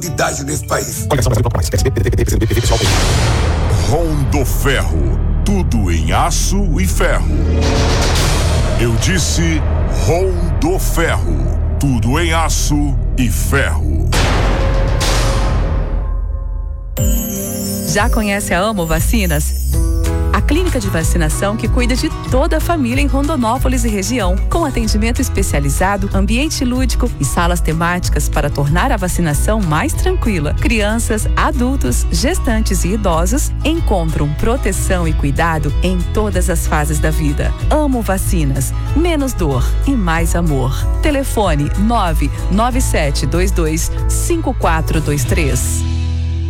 idade nesse país. Rondoferro, tudo em aço e ferro. Eu disse Rondoferro, tudo em aço e ferro. Já conhece a Amo Vacinas? A clínica de vacinação que cuida de toda a família em Rondonópolis e região, com atendimento especializado, ambiente lúdico e salas temáticas para tornar a vacinação mais tranquila. Crianças, adultos, gestantes e idosos encontram proteção e cuidado em todas as fases da vida. Amo Vacinas, menos dor e mais amor. Telefone 997225423.